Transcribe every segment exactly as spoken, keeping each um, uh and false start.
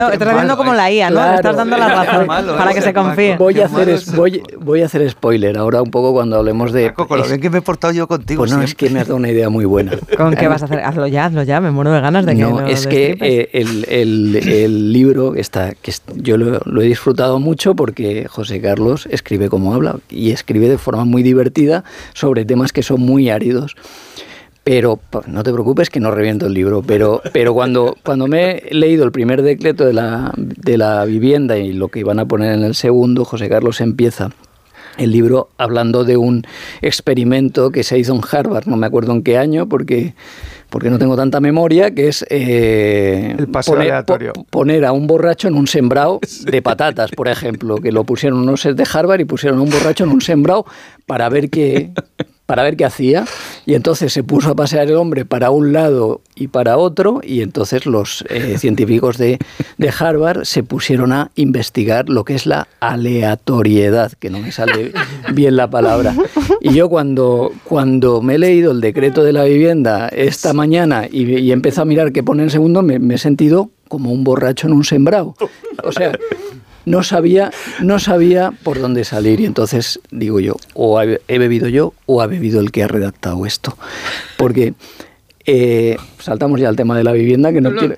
No, estás haciendo como la I A, ¿no? Claro, le estás dando la razón malo, para que se confíe. Voy a, hacer es, voy, voy a hacer spoiler ahora un poco cuando hablemos de... Con lo bien que me he portado yo contigo. Pues no, siempre. Es que me has dado una idea muy buena. ¿Con qué vas a hacer? Hazlo ya, hazlo ya, me muero de ganas de que no, lo es que eh, el, el, el libro está, que yo lo, lo he disfrutado mucho porque José Carlos escribe como habla y escribe de forma muy divertida sobre temas que son muy áridos. Pero no te preocupes que no reviento el libro, pero, pero cuando, cuando me he leído el primer decreto de la, de la vivienda y lo que iban a poner en el segundo, José Carlos empieza el libro hablando de un experimento que se hizo en Harvard, no me acuerdo en qué año, porque, porque no tengo tanta memoria, que es eh, el paso poner, aleatorio. Po, poner a un borracho en un sembrado de patatas, por ejemplo, que lo pusieron unos de Harvard y pusieron a un borracho en un sembrado para ver qué... para ver qué hacía, y entonces se puso a pasear el hombre para un lado y para otro, y entonces los eh, científicos de, de Harvard se pusieron a investigar lo que es la aleatoriedad, que no me sale bien la palabra. Y yo cuando, cuando me he leído el decreto de la vivienda esta mañana y, y empiezo a mirar qué pone en segundo, me, me he sentido como un borracho en un sembrado. O sea... No sabía, no sabía por dónde salir y entonces digo yo, o he bebido yo o ha bebido el que ha redactado esto. Porque eh, saltamos ya al tema de la vivienda, que no, no. quiero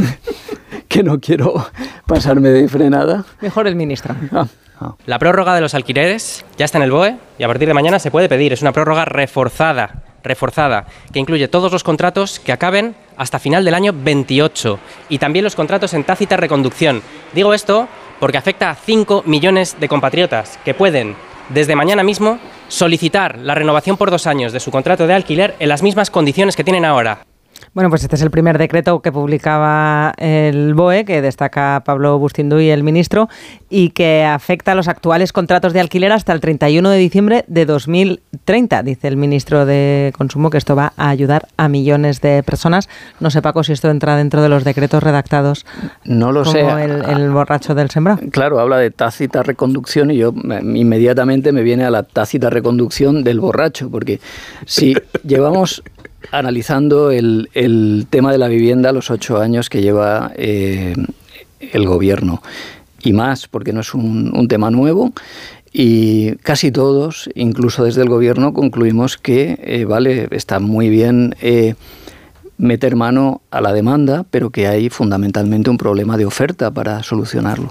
que no quiero pasarme de frenada. Mejor el ministro. Ah. La prórroga de los alquileres ya está en el B O E y a partir de mañana se puede pedir. Es una prórroga reforzada, reforzada, que incluye todos los contratos que acaben hasta final del año veintiocho y también los contratos en tácita reconducción. Digo esto porque afecta a cinco millones de compatriotas que pueden, desde mañana mismo, solicitar la renovación por dos años de su contrato de alquiler en las mismas condiciones que tienen ahora. Bueno, pues este es el primer decreto que publicaba el B O E, que destaca Pablo Bustinduy, el ministro, y que afecta a los actuales contratos de alquiler hasta el treinta y uno de diciembre de dos mil treinta. Dice el ministro de Consumo que esto va a ayudar a millones de personas. No sé, Paco, si esto entra dentro de los decretos redactados. No lo como sé. El, el borracho del sembrado. Claro, habla de tácita reconducción y yo inmediatamente me viene a la tácita reconducción del borracho, porque si llevamos... analizando el, el tema de la vivienda, los ocho años que lleva eh, el gobierno y más, porque no es un, un tema nuevo, y casi todos, incluso desde el gobierno, concluimos que eh, vale, está muy bien eh, meter mano a la demanda, pero que hay fundamentalmente un problema de oferta para solucionarlo.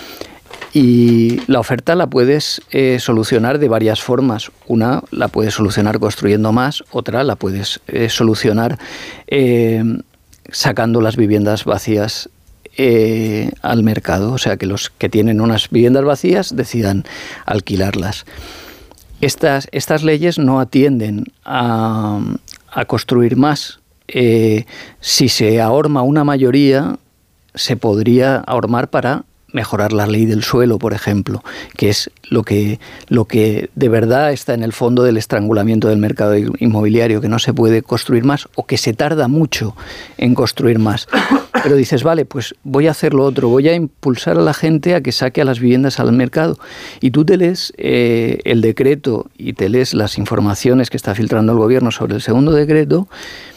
Y la oferta la puedes eh, solucionar de varias formas. Una la puedes solucionar construyendo más, otra la puedes eh, solucionar eh, sacando las viviendas vacías eh, al mercado. O sea, que los que tienen unas viviendas vacías decidan alquilarlas. Estas, estas leyes no atienden a, a construir más. Eh, si se ahorma una mayoría, se podría ahormar para mejorar la ley del suelo, por ejemplo, que es lo que, lo que de verdad está en el fondo del estrangulamiento del mercado inmobiliario, que no se puede construir más o que se tarda mucho en construir más. Pero dices, vale, pues voy a hacer lo otro, voy a impulsar a la gente a que saque a las viviendas al mercado. Y tú te lees eh, el decreto y te lees las informaciones que está filtrando el gobierno sobre el segundo decreto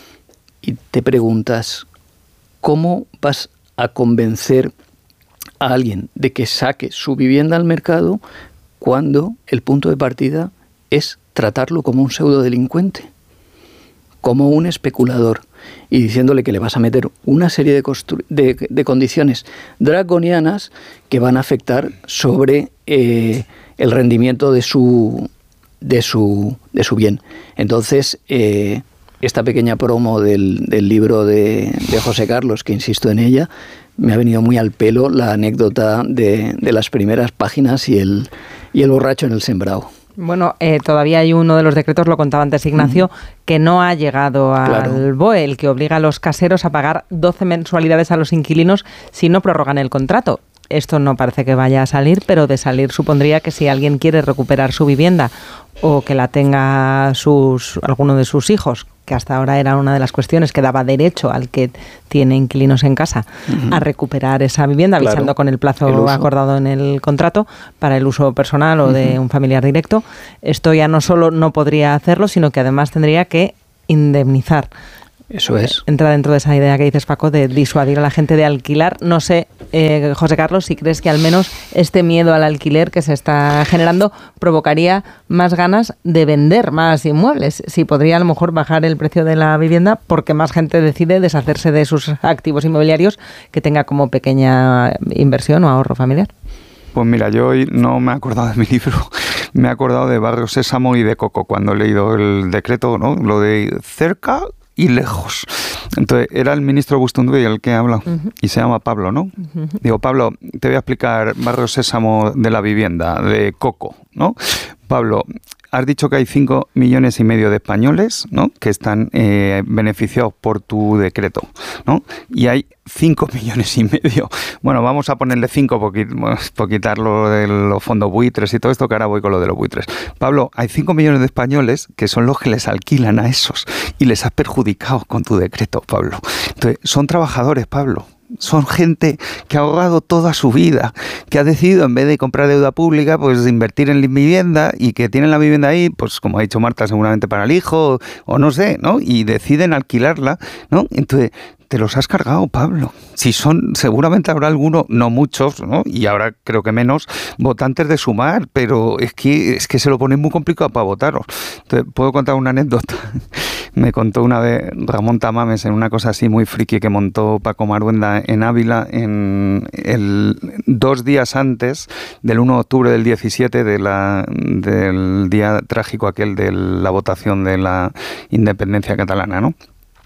y te preguntas, ¿cómo vas a convencer a alguien de que saque su vivienda al mercado cuando el punto de partida es tratarlo como un pseudodelincuente, como un especulador, y diciéndole que le vas a meter una serie de, constru- de, de condiciones draconianas que van a afectar sobre eh, el rendimiento de su, de su, de su bien. Entonces, eh, esta pequeña promo del, del libro de, de José Carlos, que insisto en ella, me ha venido muy al pelo la anécdota de, de las primeras páginas y el, y el borracho en el sembrado. Bueno, eh, todavía hay uno de los decretos, lo contaba antes Ignacio, uh-huh. que no ha llegado al claro. B O E, el que obliga a los caseros a pagar doce mensualidades a los inquilinos si no prorrogan el contrato. Esto no parece que vaya a salir, pero de salir supondría que si alguien quiere recuperar su vivienda o que la tenga sus alguno de sus hijos, que hasta ahora era una de las cuestiones que daba derecho al que tiene inquilinos en casa uh-huh. a recuperar esa vivienda, avisando claro. con el plazo el acordado en el contrato para el uso personal o uh-huh. de un familiar directo. Esto ya no solo no podría hacerlo, sino que además tendría que indemnizar Eso es. Entra dentro de esa idea que dices, Paco, de disuadir a la gente de alquilar. No sé, eh, José Carlos, si crees que al menos este miedo al alquiler que se está generando provocaría más ganas de vender más inmuebles. Si podría a lo mejor bajar el precio de la vivienda porque más gente decide deshacerse de sus activos inmobiliarios que tenga como pequeña inversión o ahorro familiar. Pues mira, yo hoy no me he acordado de mi libro, me he acordado de Barrio Sésamo y de Coco cuando he leído el decreto, ¿no? Lo de cerca y lejos. Entonces, era el ministro Bustunduy el que habla, uh-huh. y se llama Pablo, ¿no? Uh-huh. Digo, Pablo, te voy a explicar Barrio Sésamo de la vivienda, de Coco, ¿no? Pablo, has dicho que hay cinco millones y medio de españoles, ¿no?, que están eh, beneficiados por tu decreto, ¿no? Y hay cinco millones y medio. Bueno, vamos a ponerle cinco por, por quitarlo de los fondos buitres y todo esto, que ahora voy con lo de los buitres. Pablo, hay cinco millones de españoles que son los que les alquilan a esos y les has perjudicado con tu decreto, Pablo. Entonces, son trabajadores, Pablo. Son gente que ha ahorrado toda su vida, que ha decidido, en vez de comprar deuda pública, pues invertir en vivienda, y que tienen la vivienda ahí, pues como ha dicho Marta, seguramente para el hijo, o, o no sé, ¿no? Y deciden alquilarla, ¿no? Entonces, te los has cargado, Pablo. Si son, seguramente habrá alguno, no muchos, ¿no? Y ahora creo que menos, votantes de Sumar, pero es que es que se lo ponen muy complicado para votaros. Entonces, puedo contar una anécdota. Me contó una vez Ramón Tamames en una cosa así muy friki que montó Paco Maruenda en Ávila en el dos días antes del uno de octubre del diecisiete, de la, del día trágico aquel de la votación de la independencia catalana, ¿no?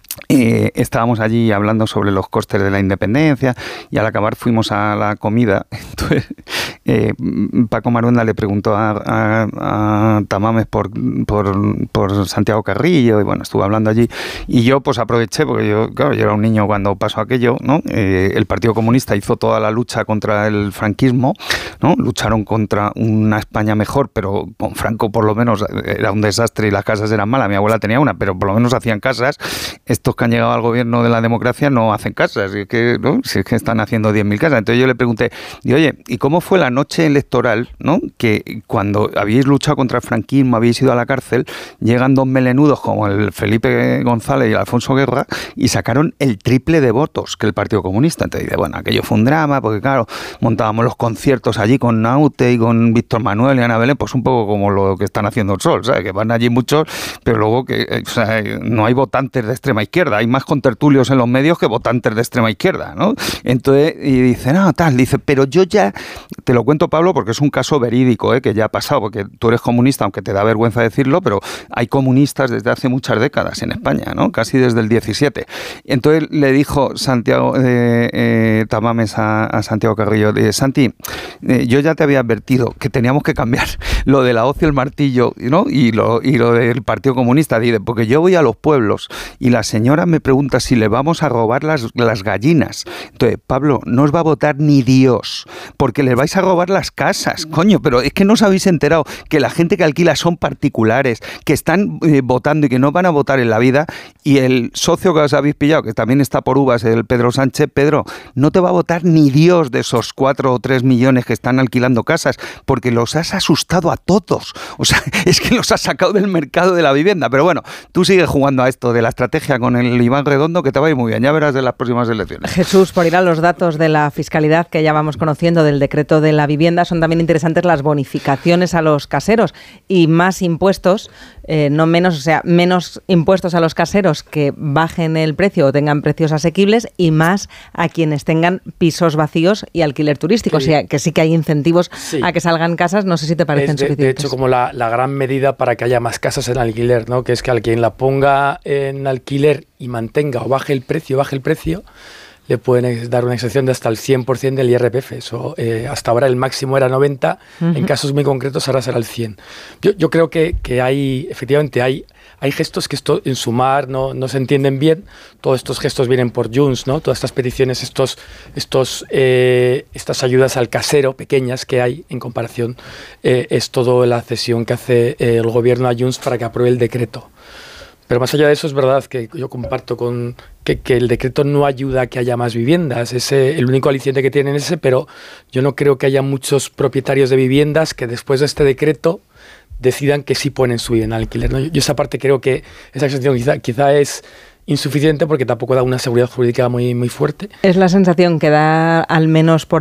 Eh, estábamos allí hablando sobre los costes de la independencia y al acabar fuimos a la comida. Entonces, eh, Paco Maruenda le preguntó a, a, a Tamames por, por, por Santiago Carrillo, y bueno, estuve hablando allí, y yo pues aproveché, porque yo, claro, yo era un niño cuando pasó aquello, ¿no? Eh, el Partido Comunista hizo toda la lucha contra el franquismo, ¿no? Lucharon contra una España mejor, pero con Franco por lo menos era un desastre y las casas eran malas. Mi abuela tenía una, pero por lo menos hacían casas. Estos que han llegado al gobierno de la democracia no hacen casas, es que, ¿no? Si es que están haciendo diez mil casas. Entonces yo le pregunté, y oye, ¿y cómo fue la noche electoral, ¿no? Que cuando habéis luchado contra el franquismo, habéis ido a la cárcel, llegan dos melenudos como el Felipe González y el Alfonso Guerra y sacaron el triple de votos que el Partido Comunista? Entonces dice, bueno, aquello fue un drama, porque claro, montábamos los conciertos allí con Naute y con Víctor Manuel y Ana Belén, pues un poco como lo que están haciendo el Sol, ¿sabes? Que van allí muchos, pero luego que, o sea, no hay votantes de extrema izquierda, hay más contertulios en los medios que votantes de extrema izquierda, ¿no? Entonces, y dice, no, tal, dice, pero yo ya, te lo cuento, Pablo, porque es un caso verídico, ¿eh? Que ya ha pasado, porque tú eres comunista, aunque te da vergüenza decirlo, pero hay comunistas desde hace muchas décadas en España, ¿no? Casi desde el diecisiete. Entonces le dijo Santiago eh, eh, Tamames a, a Santiago Carrillo, de Santi, eh, yo ya te había advertido que teníamos que cambiar lo de la hoz y el martillo, ¿no? Y lo, y lo del Partido Comunista, dice, porque yo voy a los pueblos y la señora me pregunta si le vamos a robar las, las gallinas. Entonces, Pablo, no os va a votar ni Dios, porque les vais a robar las casas, coño, pero es que no os habéis enterado que la gente que alquila son particulares, que están eh, votando y que no van a votar en la vida, y el socio que os habéis pillado, que también está por uvas, el Pedro Sánchez, Pedro, no te va a votar ni Dios de esos cuatro o tres millones que están alquilando casas, porque los has asustado a todos. O sea, es que los has sacado del mercado de la vivienda. Pero bueno, tú sigues jugando a esto de la estrategia con el Iván Redondo, que te va a ir muy bien, ya verás de las próximas elecciones. Jesús, por ir a los datos de la fiscalidad que ya vamos conociendo del decreto de la vivienda, son también interesantes las bonificaciones a los caseros y más impuestos, eh, no menos, o sea, menos impuestos a los caseros que bajen el precio o tengan precios asequibles, y más a quienes tengan pisos vacíos y alquiler turístico. Sí. O sea, que sí que hay incentivos sí. a que salgan casas, no sé si te parecen es de, suficientes. De hecho, como la, la gran medida para que haya más casas en alquiler, ¿no? Que es que al quien la ponga en alquiler y mantenga o baje el precio, baje el precio, le pueden dar una exención de hasta el cien por ciento del I R P F. Eso, eh, hasta ahora el máximo era noventa, uh-huh. en casos muy concretos ahora será el cien. Yo, yo creo que, que hay, efectivamente, hay, hay gestos que esto en Sumar no, no se entienden bien. Todos estos gestos vienen por Junts, ¿no? Todas estas peticiones, estos, estos, eh, estas ayudas al casero pequeñas que hay en comparación, eh, es todo la cesión que hace eh, el gobierno a Junts para que apruebe el decreto. Pero más allá de eso, es verdad que yo comparto con que, que el decreto no ayuda a que haya más viviendas. Ese, el único aliciente que tienen es ese, pero yo no creo que haya muchos propietarios de viviendas que después de este decreto decidan que sí ponen su vida en alquiler, ¿no? Yo, yo esa parte creo que esa exención quizá, quizá es insuficiente porque tampoco da una seguridad jurídica muy, muy fuerte. Es la sensación que da, al menos por